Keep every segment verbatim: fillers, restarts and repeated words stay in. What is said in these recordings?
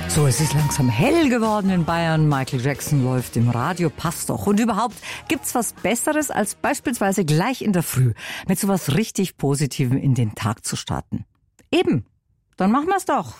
So, es ist langsam hell geworden in Bayern. Michael Jackson läuft im Radio, passt doch. Und überhaupt, gibt's was Besseres, als beispielsweise gleich in der Früh mit sowas richtig Positivem in den Tag zu starten? Eben, dann machen wir's doch.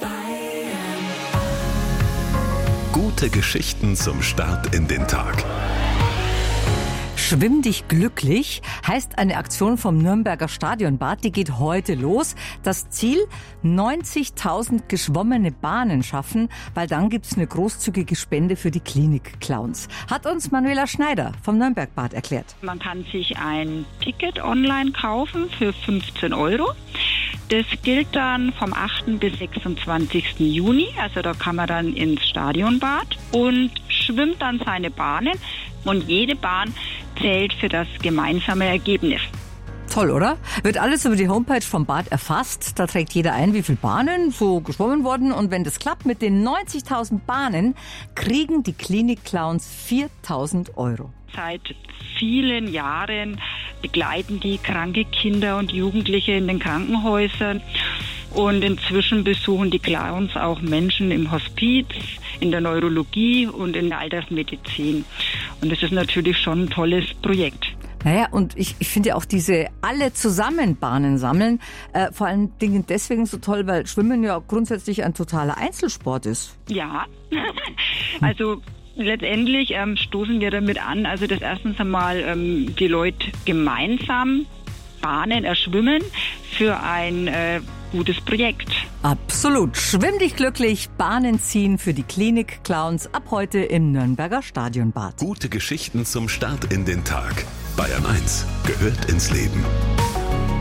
Gute Geschichten zum Start in den Tag. Schwimm dich glücklich heißt eine Aktion vom Nürnberger Stadionbad. Die geht heute los. Das Ziel, neunzigtausend geschwommene Bahnen schaffen, weil dann gibt's eine großzügige Spende für die Klinik-Clowns. Hat uns Manuela Schneider vom Nürnbergbad erklärt. Man kann sich ein Ticket online kaufen für fünfzehn Euro. Das gilt dann vom achten bis sechsundzwanzigsten Juni. Also da kann man dann ins Stadionbad und schwimmt dann seine Bahnen. Und jede Bahn zählt für das gemeinsame Ergebnis. Toll, oder? Wird alles über die Homepage vom Bad erfasst. Da trägt jeder ein, wie viele Bahnen so geschwommen wurden. Und wenn das klappt mit den neunzigtausend Bahnen, kriegen die Klinik-Clowns viertausend Euro. Seit vielen Jahren begleiten die kranke Kinder und Jugendliche in den Krankenhäusern. Und inzwischen besuchen die Clowns auch Menschen im Hospiz, in der Neurologie und in der Altersmedizin. Und das ist natürlich schon ein tolles Projekt. Naja, und ich, ich finde ja auch diese alle zusammen Bahnen sammeln, äh, vor allen Dingen deswegen so toll, weil Schwimmen ja grundsätzlich ein totaler Einzelsport ist. Ja, also letztendlich ähm, stoßen wir damit an, also dass erstens einmal ähm, die Leute gemeinsam Bahnen erschwimmen für ein äh, gutes Projekt. Absolut. Schwimm dich glücklich, Bahnen ziehen für die Klinik-Clowns ab heute im Nürnberger Stadionbad. Gute Geschichten zum Start in den Tag. Bayern eins gehört ins Leben.